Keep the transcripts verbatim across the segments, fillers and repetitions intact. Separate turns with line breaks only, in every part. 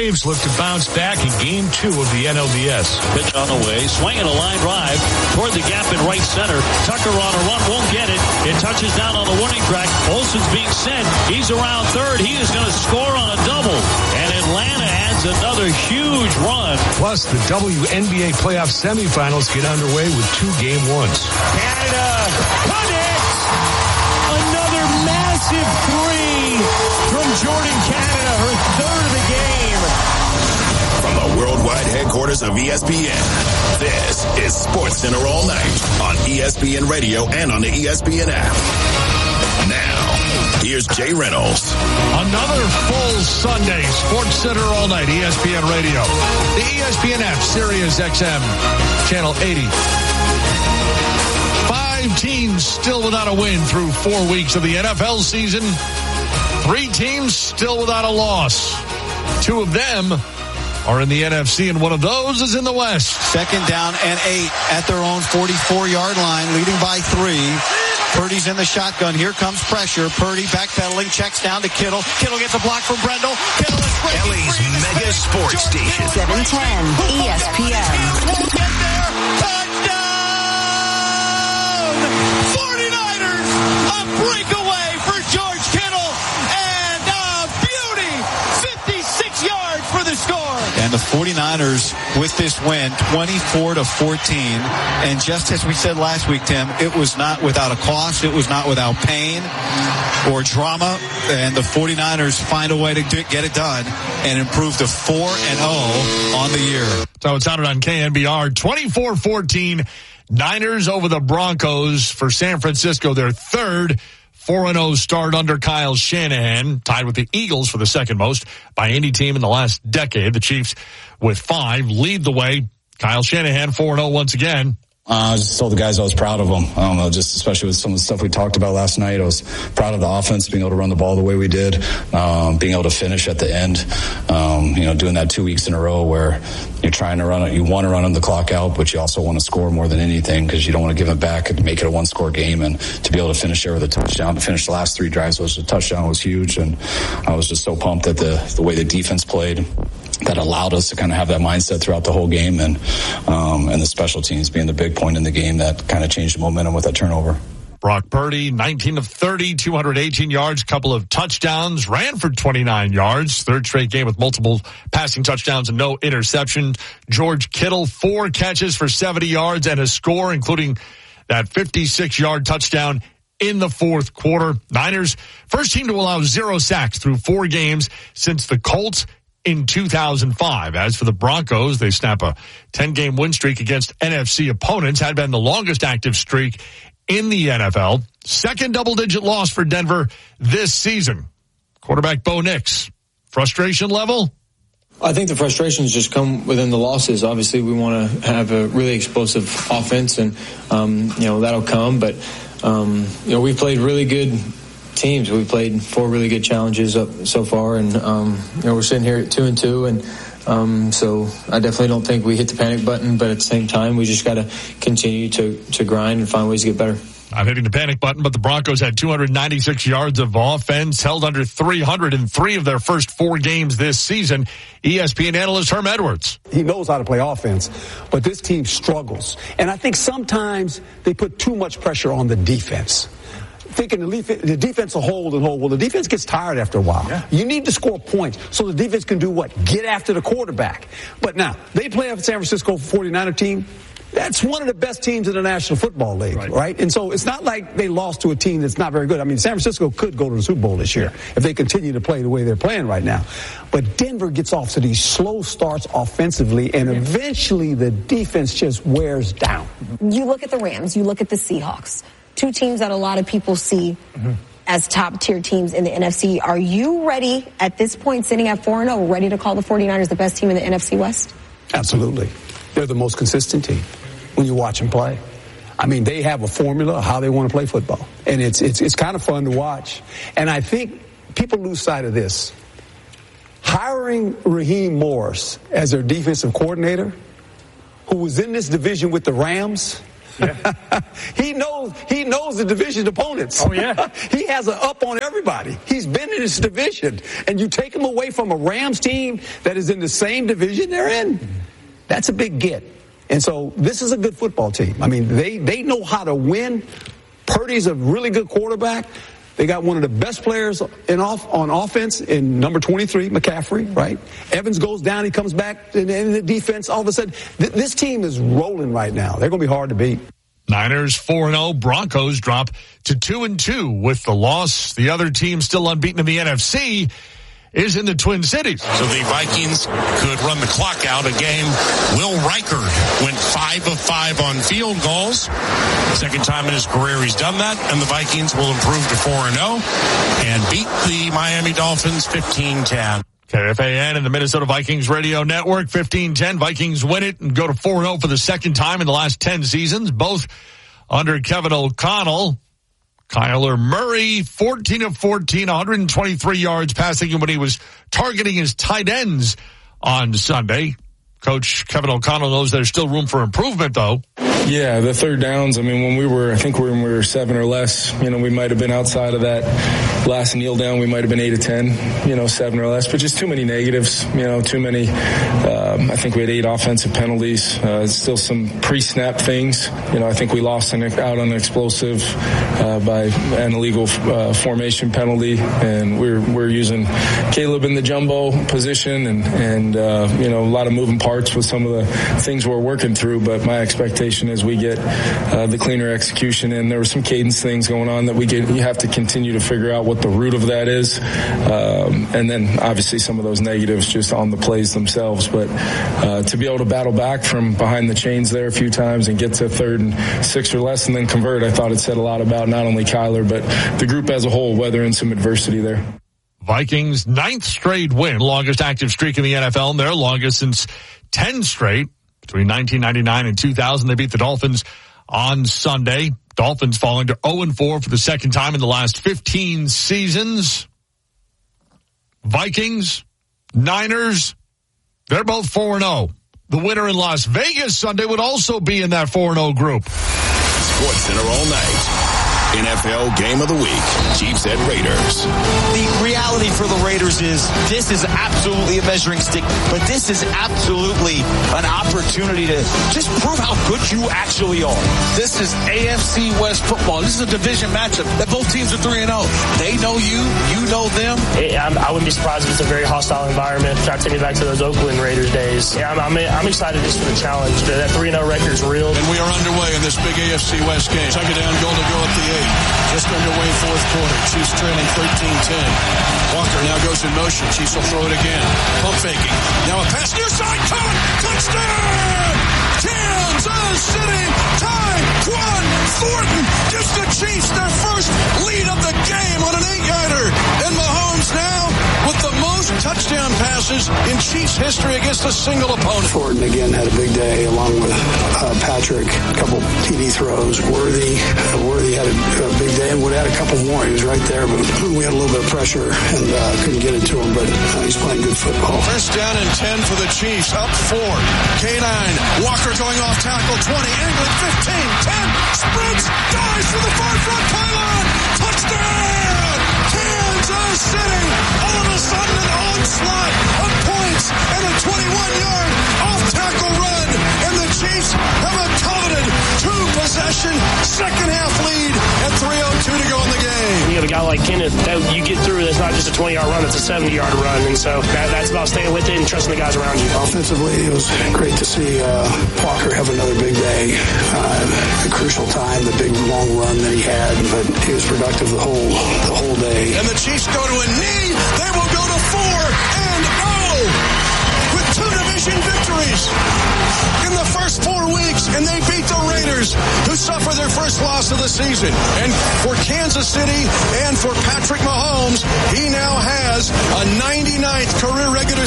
Braves look to bounce back in game two of the N L D S.
Pitch on the way, swinging a line drive toward the gap in right center. Tucker on a run, won't get it. It touches down on the warning track. Olson's being sent. He's around third. He is going to score on a double. And Atlanta adds another huge run.
Plus, the W N B A playoff semifinals get underway with two game ones.
Canada connects. Another massive three from Jordan Canada, her third of the game.
From the worldwide headquarters of E S P N, this is SportsCenter All Night on E S P N Radio and on the E S P N app. Now, here's Jay Reynolds.
Another full Sunday, SportsCenter All Night, E S P N Radio. The E S P N app, Sirius X M, Channel eighty. Five teams still without a win through four weeks of the N F L season. Three teams still without a loss. Two of them are in the N F C, and one of those is in the West.
Second down and eight at their own forty-four-yard line, leading by three. Purdy's in the shotgun. Here comes pressure. Purdy backpedaling, checks down to Kittle. Kittle gets a block from Brendel. Kittle is breaking
L A's
free.
mega sports station.
seven ten E S P N.
Won't get there. Touchdown! forty-niners, a breakaway for George Kittle. And a beauty, fifty-six yards for the score. And the forty-niners with this win, twenty-four to fourteen. And just as we said last week, Tim, it was not without a cost. It was not without pain or drama. And the forty-niners find a way to get it done and improve to four and oh on the year.
So it sounded on K N B R, twenty-four fourteen, Niners over the Broncos for San Francisco, their third four and oh start under Kyle Shanahan, tied with the Eagles for the second most by any team in the last decade. The Chiefs with five lead the way. Kyle Shanahan four and oh once again.
Uh, I just told the guys I was proud of them. I don't know, just especially with some of the stuff we talked about last night. I was proud of the offense, being able to run the ball the way we did, um, being able to finish at the end. Um, you know, doing that two weeks in a row where you're trying to run it, you want to run the clock out, but you also want to score more than anything because you don't want to give it back and make it a one-score game. And to be able to finish there with a touchdown, to finish the last three drives was a touchdown was huge. And I was just so pumped at the the way the defense played. That allowed us to kind of have that mindset throughout the whole game, and um, and the special teams being the big point in the game that kind of changed the momentum with that turnover.
Brock Purdy, nineteen of thirty, two hundred eighteen yards, couple of touchdowns, ran for twenty-nine yards, third straight game with multiple passing touchdowns and no interception. George Kittle, four catches for seventy yards and a score, including that fifty-six-yard touchdown in the fourth quarter. Niners, first team to allow zero sacks through four games since the Colts in two thousand five. As for the Broncos, they snap a ten-game win streak against N F C opponents, had been the longest active streak in the N F L. Second double-digit loss for Denver this season. Quarterback Bo Nix, frustration level?
I think the frustrations just come within the losses. Obviously, we want to have a really explosive offense, and um, you know that'll come. But um, you know, we played really good teams. We played four really good challenges up so far, and um, you know we're sitting here at two and two, and um, so I definitely don't think we hit the panic button. But at the same time, we just got to continue to to grind and find ways to get better.
Not hitting the panic button, but the Broncos had two hundred ninety-six yards of offense, held under three hundred in three of their first four games this season. E S P N analyst Herm Edwards.
He knows how to play offense, but this team struggles. And I think sometimes they put too much pressure on the defense. Thinking the, def- the defense will hold and hold. Well, the defense gets tired after a while. Yeah. You need to score points so the defense can do what? Get after the quarterback. But now, they play a San Francisco forty-niner team. That's one of the best teams in the National Football League, right. right? And so it's not like they lost to a team that's not very good. I mean, San Francisco could go to the Super Bowl this year yeah. if they continue to play the way they're playing right now. But Denver gets off to these slow starts offensively, and eventually the defense just wears down.
You look at the Rams, you look at the Seahawks, two teams that a lot of people see mm-hmm. as top-tier teams in the N F C. Are you ready at this point, sitting at four and oh, ready to call the forty-niners the best team in the N F C West?
Absolutely. They're the most consistent team when you watch them play. I mean, they have a formula of how they want to play football. And it's it's it's kind of fun to watch. And I think people lose sight of this. Hiring Raheem Morris as their defensive coordinator, who was in this division with the Rams, Yeah. he knows he knows the division opponents.
Oh, yeah.
He has an up on everybody. He's been in his division. And you take him away from a Rams team that is in the same division they're in. That's a big get. And so this is a good football team. I mean, they, they know how to win. Purdy's a really good quarterback. They got one of the best players in off, on offense in number twenty-three, McCaffrey, right? Evans goes down, he comes back, and in the defense, all of a sudden, th- this team is rolling right now. They're going to be hard to beat.
Niners four and oh. Broncos drop to two and two with the loss. The other team still unbeaten in the N F C is in the Twin Cities.
So the Vikings could run the clock out a game. Will Reichard went five of five on field goals. Second time in his career he's done that, and the Vikings will improve to four and oh and beat the Miami Dolphins fifteen ten.
K F A N and the Minnesota Vikings Radio Network, fifteen ten. Vikings win it and go to four and oh for the second time in the last ten seasons, both under Kevin O'Connell. Kyler Murray, fourteen of fourteen, one hundred twenty-three yards passing when he was targeting his tight ends on Sunday. Coach Kevin O'Connell knows there's still room for improvement, though.
Yeah, the third downs, I mean, when we were, I think when we were seven or less, you know, we might have been outside of that last kneel down. We might have been eight to ten, you know, seven or less, but just too many negatives, you know, too many. Um, I think we had eight offensive penalties, uh, still some pre-snap things. You know, I think we lost an, out on an explosive uh, by an illegal uh, formation penalty, and we're we're using Caleb in the jumbo position, and, and uh, you know, a lot of moving parts with some of the things we're working through, but my expectation is we get uh, the cleaner execution, and there were some cadence things going on that we get. You have to continue to figure out what the root of that is, um, and then obviously some of those negatives just on the plays themselves. But uh, to be able to battle back from behind the chains there a few times and get to third and six or less and then convert, I thought it said a lot about not only Kyler but the group as a whole, weathering some adversity there.
Vikings ninth straight win, longest active streak in the N F L, and their longest since ten straight. Between nineteen ninety-nine and two thousand, they beat the Dolphins on Sunday. Dolphins falling to oh and four for the second time in the last fifteen seasons. Vikings, Niners, they're both four and oh. The winner in Las Vegas Sunday would also be in that four and oh group.
Sports Center all night. N F L Game of the Week, Chiefs at Raiders.
The reality for the Raiders is this is absolutely a measuring stick, but this is absolutely an opportunity to just prove how good you actually are.
This is A F C West football. This is a division matchup that both teams are three and oh. They know you, you know them.
Yeah, I'm, I wouldn't be surprised if it's a very hostile environment. Try to take me back to those Oakland Raiders days. Yeah, I'm, I'm, I'm excited just for the challenge. That three and oh record is real.
And we are underway in this big A F C West game. Second down, goal to go at the eight. Just underway fourth quarter. Chiefs trailing thirteen ten. Walker now goes in motion. Chiefs will throw it again. Pump faking. Now a pass near side. Caught. Touchdown! Kansas City. Ty Quan Thornton gives the Chiefs their first lead of the game on an eight-yarder. And Mahomes now with the most touchdown passes in Chiefs history against a single opponent.
Thornton again had a big day along with uh, Patrick. A couple T D throws. Worthy. Uh, Worthy had a, a big day and would have had a couple more. He was right there, but we had a little bit of pressure and uh, couldn't get it to him, but uh, he's playing good football.
First down and ten for the Chiefs. Up four. K nine. Walker going off tackle. twenty. England fifteen. ten. Sprints. Dives for the far front pylon. Touchdown! Kansas City. All of a sudden an onslaught of points and a twenty-one-yard off-tackle run. And the Chiefs have a coveted two-possession second-half lead at three oh two to go in the game.
You have a guy like Kenneth that you get through, that's not just a twenty-yard run, it's a seventy-yard run. And so that, that's about staying with it and trusting the guys around you.
Offensively, it was great to see uh, Walker have another big day. Uh, the crucial time, the big long run that he had, but he was productive the whole the whole day.
And the Chiefs go to a knee. They will go to four and oh with two division victories in the first four weeks, and they beat the Raiders, who suffer their first loss of the season. And for Kansas City and for Patrick Mahomes, he now has a ninety-ninth career regular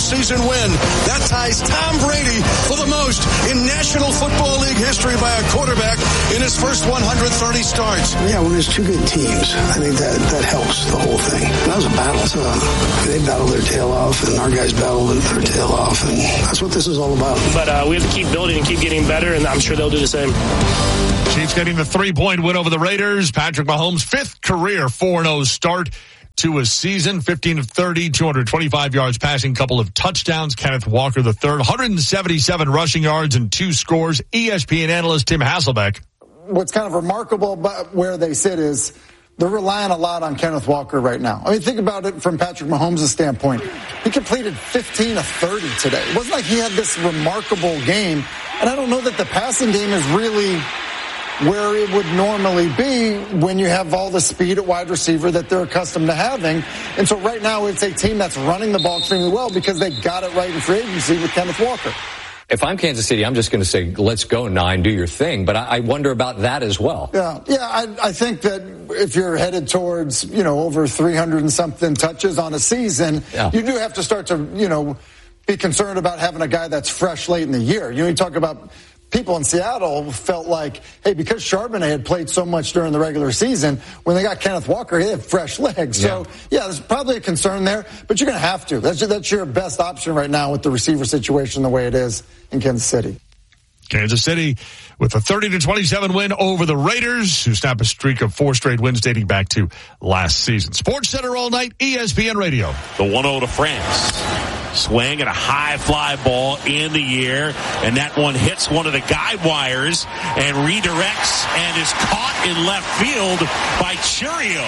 season win. That ties Tom Brady for the most in National Football League history by a quarterback in his first one hundred thirty starts.
Yeah, when there's two good teams, I think that, that helps the whole thing. That was a battle. So they battled their tail off, and our guys battled their tail off, and that's what this is all about.
But uh, we have to keep building and keep getting better, and I'm sure they'll do the same.
Chiefs getting the three-point win over the Raiders. Patrick Mahomes' fifth career four and oh start to a season, fifteen of thirty, two hundred twenty-five yards passing, couple of touchdowns. Kenneth Walker the third, one hundred seventy-seven rushing yards and two scores. E S P N analyst Tim Hasselbeck.
What's kind of remarkable about where they sit is they're relying a lot on Kenneth Walker right now. I mean, think about it from Patrick Mahomes' standpoint. He completed fifteen of thirty today. It wasn't like he had this remarkable game. And I don't know that the passing game is really where it would normally be when you have all the speed at wide receiver that they're accustomed to having. And so right now it's a team that's running the ball extremely well because they got it right in free agency with Kenneth Walker.
If I'm Kansas City, I'm just going to say, let's go, Nine, do your thing. But I, I wonder about that as well.
Yeah, yeah. I, I think that if you're headed towards, you know, over three hundred and something touches on a season, yeah. you do have to start to, you know, be concerned about having a guy that's fresh late in the year. You know, you talk about people in Seattle felt like, hey, because Charbonnet had played so much during the regular season, when they got Kenneth Walker, he had fresh legs. Yeah. So, yeah, there's probably a concern there, but you're going to have to. That's, that's your best option right now with the receiver situation the way it is in Kansas City.
Kansas City with a thirty to twenty-seven win over the Raiders, who snap a streak of four straight wins dating back to last season. Sports Center all night, E S P N Radio.
The one oh to France. Swing and a high fly ball in the air, and that one hits one of the guide wires and redirects and is caught in left field by Churio.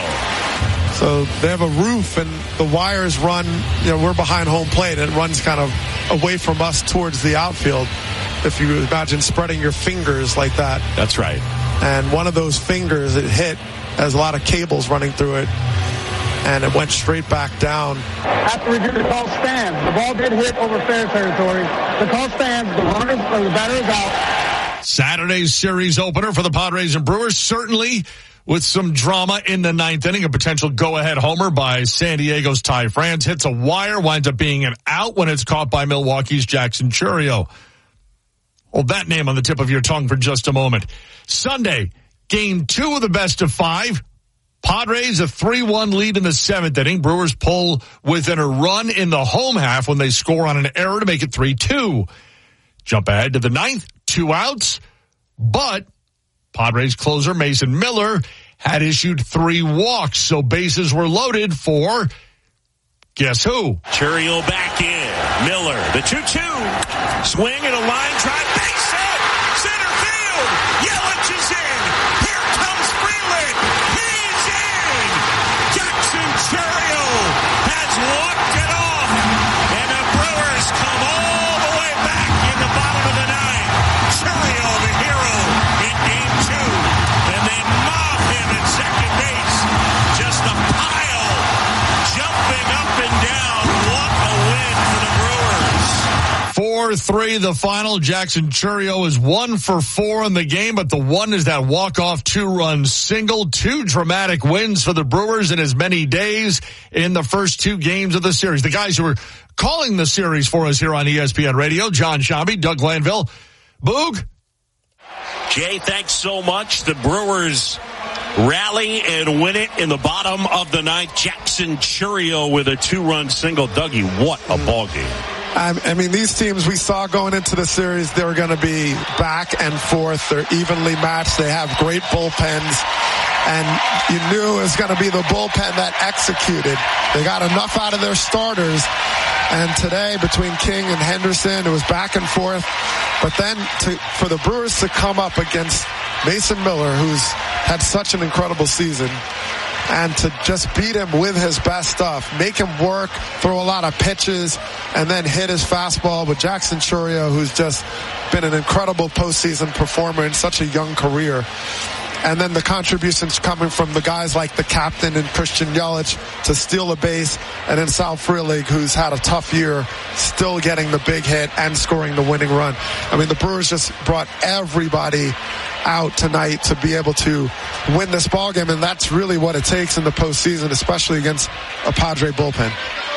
So they have a roof, and the wires run, you know, we're behind home plate, and it runs kind of away from us towards the outfield. If you imagine spreading your fingers like that.
That's right.
And one of those fingers, it hit, has a lot of cables running through it, and it went straight back down.
After we do the call stands, the ball did hit over fair territory. The call stands, the runners or the batter is out.
Saturday's series opener for the Padres and Brewers, certainly with some drama in the ninth inning. A potential go-ahead homer by San Diego's Ty France hits a wire, winds up being an out when it's caught by Milwaukee's Jackson Churio. Hold that name on the tip of your tongue for just a moment. Sunday, game two of the best of five. Padres a three one lead in the seventh inning. Brewers pull within a run in the home half when they score on an error to make it three two. Jump ahead to the ninth, two outs. But Padres closer Mason Miller had issued three walks, so bases were loaded for guess who?
Churio back in. Miller, the two two. Swing and a line drive. Base hit. Center field. Yelich is in. Here comes Freeland. He's in. Jackson Churio has walked it off. And the Brewers come all the way back in the bottom of the ninth. Churio, the hero in game two. And they mob him at second base. Just a pile jumping up and down. What a win for the Brewers.
four three the final. Jackson Churio is one for four in the game, but the one is that walk-off two-run single. Two dramatic wins for the Brewers in as many days in the first two games of the series. The guys who are calling the series for us here on E S P N Radio, John Shambi, Doug Glanville. Boog?
Jay, thanks so much. The Brewers rally and win it in the bottom of the ninth. Jackson Churio with a two-run single. Dougie, what a ball game.
I mean, these teams we saw going into the series, they were going to be back and forth. They're evenly matched. They have great bullpens. And you knew it was going to be the bullpen that executed. They got enough out of their starters. And today, between King and Henderson, it was back and forth. But then to, for the Brewers to come up against Mason Miller, who's had such an incredible season, and to just beat him with his best stuff, make him work, throw a lot of pitches, and then hit his fastball with Jackson Churio, who's just been an incredible postseason performer in such a young career. And then the contributions coming from the guys like the captain and Christian Yelich to steal a base, and then Sal Frelick, who's had a tough year, still getting the big hit and scoring the winning run. I mean, the Brewers just brought everybody out tonight to be able to win this ballgame, and that's really what it takes in the postseason, especially against a Padre bullpen.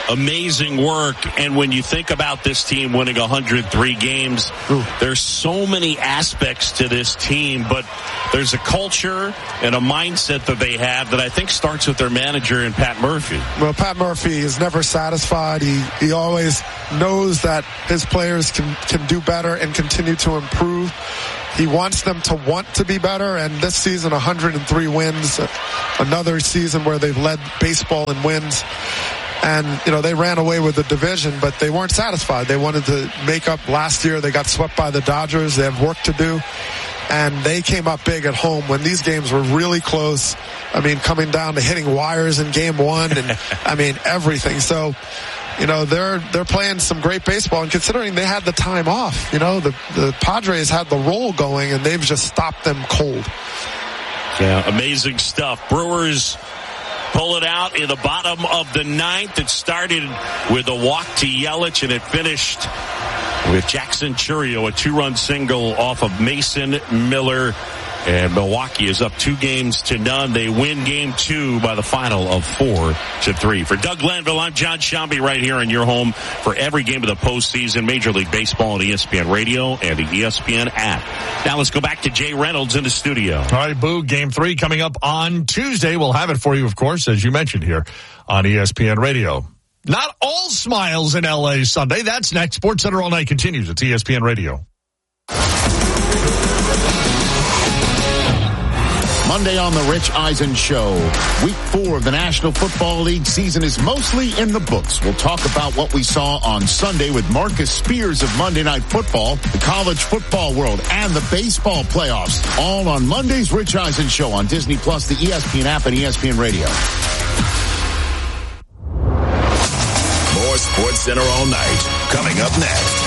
amazing work. And when you think about this team winning one hundred three games, Ooh. there's so many aspects to this team, but there's a culture and a mindset that they have that I think starts with their manager and Pat Murphy.
Well, Pat Murphy is never satisfied. He he always knows that his players can, can do better and continue to improve. He wants them to want to be better, and this season, one hundred three wins, another season where they've led baseball in wins. And, you know, they ran away with the division, but they weren't satisfied. They wanted to make up last year. They got swept by the Dodgers. They have work to do. And they came up big at home when these games were really close. I mean, coming down to hitting wires in game one and, I mean, everything. So, you know, they're they're playing some great baseball, and considering they had the time off, you know, the, the Padres had the roll going, and they've just stopped them cold.
Yeah, amazing stuff. Brewers pull it out in the bottom of the ninth. It started with a walk to Yelich, and it finished with Jackson Chourio, a two-run single off of Mason Miller. And Milwaukee is up two games to none. They win game two by the final of four to three. For Doug Glanville, I'm John Shambi right here in your home for every game of the postseason, Major League Baseball on E S P N Radio and the E S P N app. Now let's go back to Jay Reynolds in the studio.
All right, Boo, game three coming up on Tuesday. We'll have it for you, of course, as you mentioned here on E S P N Radio. Not all smiles in L A Sunday. That's next. SportsCenter All Night continues. It's E S P N Radio.
Monday on the Rich Eisen Show. Week four of the National Football League season is mostly in the books. We'll talk about what we saw on Sunday with Marcus Spears of Monday Night Football, the college football world, and the baseball playoffs. All on Monday's Rich Eisen Show on Disney Plus, the E S P N app, and E S P N Radio.
More SportsCenter All Night coming up next.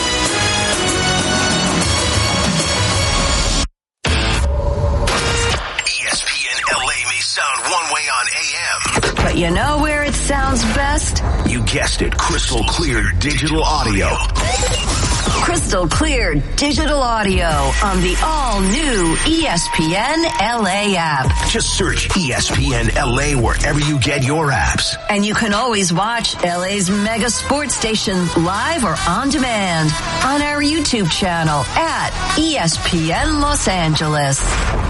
Sound one way on A M.
But you know where it sounds best?
You guessed it, crystal clear digital audio.
Crystal clear digital audio on the all-new E S P N L A app.
Just search E S P N L A wherever you get your apps.
And you can always watch L A's mega sports station live or on demand on our YouTube channel at E S P N Los Angeles.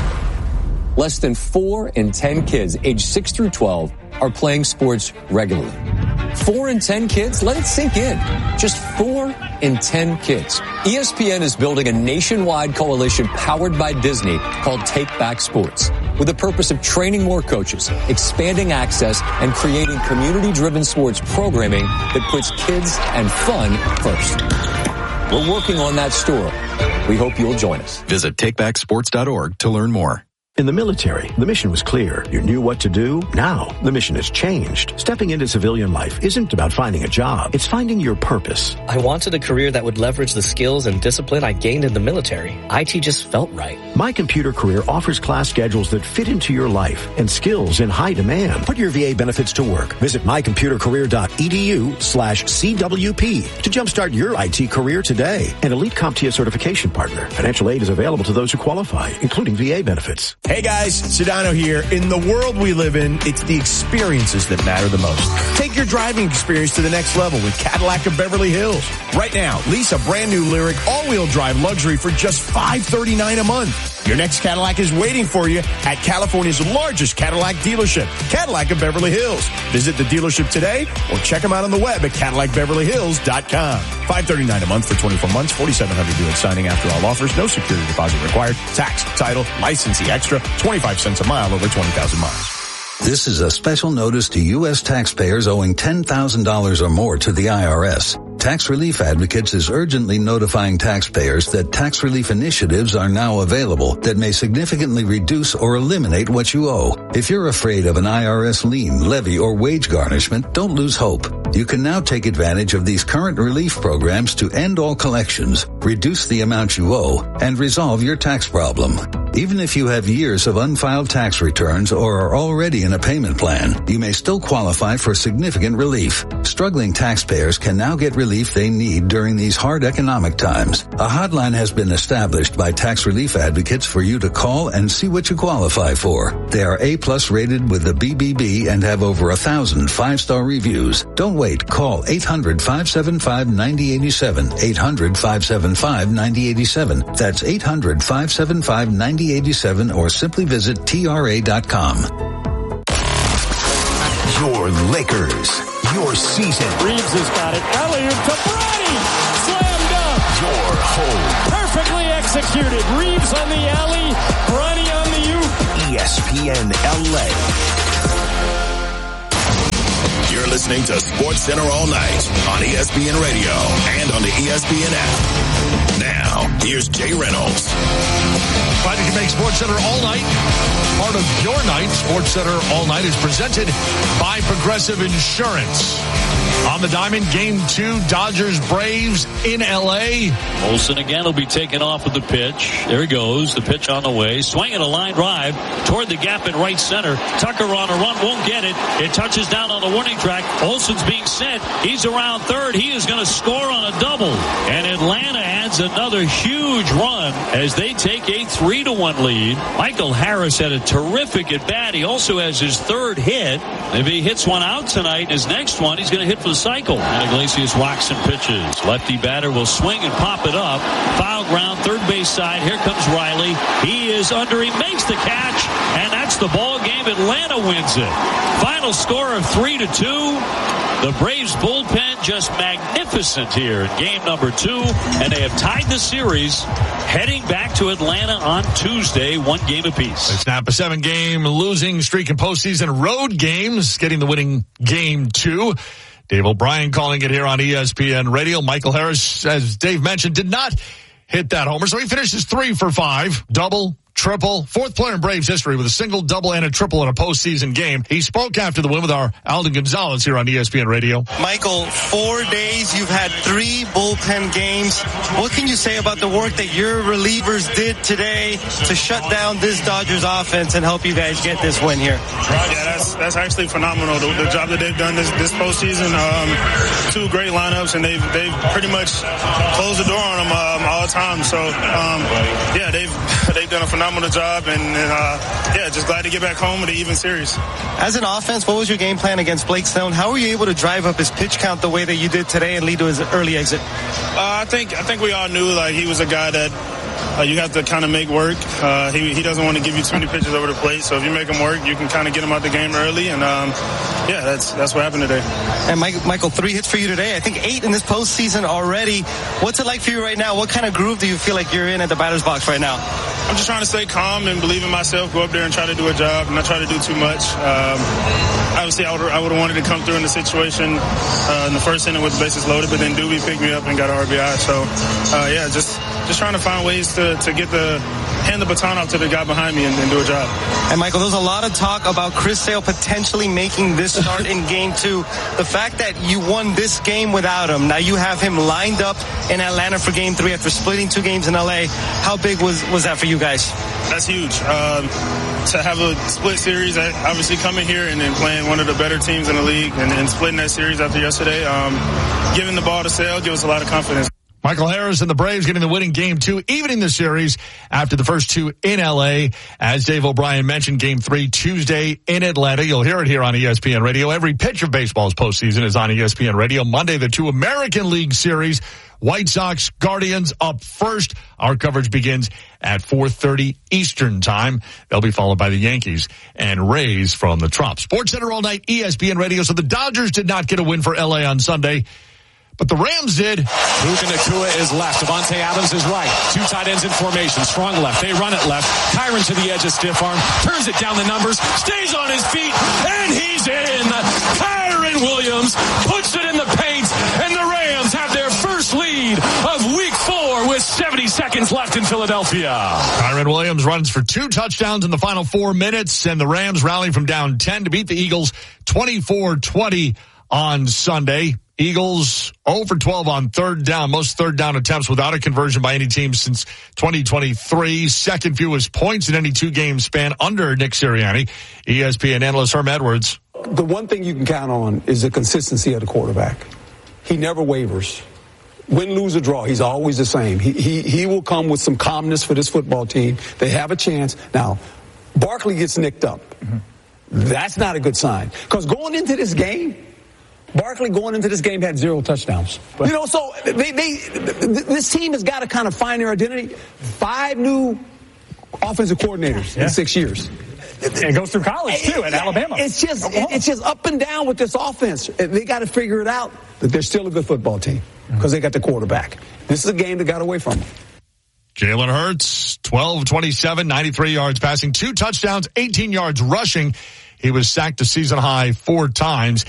Less than four in ten kids aged six through twelve are playing sports regularly. Four in ten kids? Let it sink in. Just four in ten kids. E S P N is building a nationwide coalition powered by Disney called Take Back Sports, with the purpose of training more coaches, expanding access, and creating community-driven sports programming that puts kids and fun first. We're working on that story. We hope you'll join us.
Visit take back sports dot org to learn more.
In the military, the mission was clear. You knew what to do. Now, the mission has changed. Stepping into civilian life isn't about finding a job. It's finding your purpose.
I wanted a career that would leverage the skills and discipline I gained in the military. I T just felt right.
My Computer Career offers class schedules that fit into your life and skills in high demand. Put your V A benefits to work. Visit my computer career dot e d u slash C W P to jumpstart your I T career today. An Elite CompTIA certification partner. Financial aid is available to those who qualify, including V A benefits.
Hey guys, Sedano here. In the world we live in, it's the experiences that matter the most. Take your driving experience to the next level with Cadillac of Beverly Hills. Right now, lease a brand new Lyriq all-wheel drive luxury for just five hundred thirty-nine dollars a month. Your next Cadillac is waiting for you at California's largest Cadillac dealership, Cadillac of Beverly Hills. Visit the dealership today or check them out on the web at Cadillac Beverly Hills dot com. five hundred thirty-nine dollars a month for twenty-four months, forty-seven hundred dollars due at signing after all offers. No security deposit required. Tax, title, licensing extra, twenty-five cents a mile over twenty thousand miles.
This is a special notice to U S taxpayers owing ten thousand dollars or more to the I R S. Tax Relief Advocates is urgently notifying taxpayers that tax relief initiatives are now available that may significantly reduce or eliminate what you owe. If you're afraid of an I R S lien, levy, or wage garnishment, don't lose hope. You can now take advantage of these current relief programs to end all collections, reduce the amount you owe, and resolve your tax problem. Even if you have years of unfiled tax returns or are already in a payment plan, you may still qualify for significant relief. Struggling taxpayers can now get relief they need during these hard economic times. A hotline has been established by tax relief advocates for you to call and see what you qualify for. They are A-plus rated with the B B B and have over a thousand five-star reviews. Don't wait. Call eight hundred, five seven five, nine zero eight seven. eight hundred, five seven five, nine zero eight seven. That's eight hundred, five seven five, nine zero eight seven or simply visit T R A dot com.
Your Lakers. Your season.
Reeves has got it. Alley-oop to Bronny. Slam dunk.
Your home.
Perfectly executed. Reeves on the alley. Bronny on the oop.
E S P N L A.
You're listening to Sports Center all night on E S P N Radio and on the E S P N app. Now, here's Jay Reynolds.
Glad you can make Sports Center all night part of your night. Sports Center all night is presented by Progressive Insurance. On the diamond, game two, Dodgers Braves in L A.
Olsen again will be taken off with the pitch. There he goes. The pitch on the way. Swinging a line drive toward the gap in right center. Tucker on a run. Won't get it. It touches down on the warning track. Olsen's being sent. He's around third. He is going to score on a double. And Atlanta adds another huge run as they take a three to one lead. Michael Harris had a terrific at bat. He also has his third hit. If he hits one out tonight, his next one, he's going to hit for the cycle. And Iglesias walks and pitches. Lefty batter will swing and pop it up. Foul ground, third base side. Here comes Riley. He is under. He makes the catch, and that's the ball game. Atlanta wins it. Final score of three to two. The Braves bullpen just magnificent here in game number two, and they have tied the series heading back to Atlanta on Tuesday, one game apiece.
They snap a seven-game losing streak in postseason road games, getting the winning game two. Dave O'Brien calling it here on E S P N Radio. Michael Harris, as Dave mentioned, did not hit that homer, so he finishes three for five, double, triple, fourth player in Braves history with a single, double, and a triple in a postseason game. He spoke after the win with our Alden Gonzalez here on E S P N Radio.
Michael, four days, you've had three bullpen games. What can you say about the work that your relievers did today to shut down this Dodgers offense and help you guys get this win here?
Right, yeah, that's that's actually phenomenal. The, the job that they've done this this postseason, um, two great lineups, and they've they've pretty much closed the door on them um, all the time. So um, yeah, they've they've done a phenomenal job, and, and uh, yeah, just glad to get back home with an even series.
As an offense, what was your game plan against Blake Snell? How were you able to drive up his pitch count the way that you did today and lead to his early exit?
Uh, I think I think we all knew like he was a guy that uh, you have to kind of make work. Uh, he he doesn't want to give you too many pitches over the plate, so if you make him work, you can kind of get him out the game early, and um, yeah, that's that's what happened today.
And Mike, Michael, three hits for you today. I think eight in this postseason already. What's it like for you right now? What kind of groove do you feel like you're in at the batter's box right now?
I'm just trying to stay calm and believe in myself, go up there and try to do a job, and not try to do too much. Um, obviously, I would I would have wanted to come through in the situation uh, in the first inning with the bases loaded, but then Doobie picked me up and got an R B I. So, uh, yeah, just just trying to find ways to, to get the hand the baton off to the guy behind me and, and do a job.
And Michael, there's a lot of talk about Chris Sale potentially making this start in game two. The fact that you won this game without him, now you have him lined up in Atlanta for game three after splitting two games in L A. How big was, was that for you guys?
That's huge. Um, to have a split series, obviously coming here and then playing one of the better teams in the league and, and splitting that series after yesterday, um, giving the ball to Sale gives us a lot of confidence.
Michael Harris and the Braves getting the winning game two, evening the series after the first two in L A. As Dave O'Brien mentioned, game three Tuesday in Atlanta. You'll hear it here on E S P N Radio. Every pitch of baseball's postseason is on E S P N Radio. Monday, the two American League series. White Sox, Guardians up first. Our coverage begins at four thirty Eastern time. They'll be followed by the Yankees and Rays from the Trop. Sports Center all night, E S P N Radio. So the Dodgers did not get a win for L A on Sunday, but the Rams did.
Puka Nacua is left. Devontae Adams is right. Two tight ends in formation. Strong left. They run it left. Kyron to the edge of stiff arm. Turns it down the numbers. Stays on his feet. And he's in. Kyron Williams puts it in the paint. And the Rams have their first lead of week four with seventy seconds left in Philadelphia.
Kyron Williams runs for two touchdowns in the final four minutes. And the Rams rally from down ten to beat the Eagles twenty-four twenty on Sunday. Eagles zero for twelve on third down, most third down attempts without a conversion by any team since twenty twenty-three. Second fewest points in any two-game span under Nick Sirianni. E S P N analyst Herm Edwards.
The one thing you can count on is the consistency of the quarterback. He never wavers. Win, lose, or draw, he's always the same. He, he, he will come with some calmness for this football team. They have a chance. Now, Barkley gets nicked up. Mm-hmm. That's not a good sign. Because going into this game, Barkley going into this game had zero touchdowns. But, you know, so they, they, this team has got to kind of find their identity. Five new offensive coordinators yeah. in six years.
It goes through college, too, at Alabama.
It's just, it's just up and down with this offense. They got to figure it out that they're still a good football team because they got the quarterback. This is a game that got away from them.
Jalen Hurts, twelve twenty-seven, ninety-three yards passing, two touchdowns, eighteen yards rushing. He was sacked a season high four times.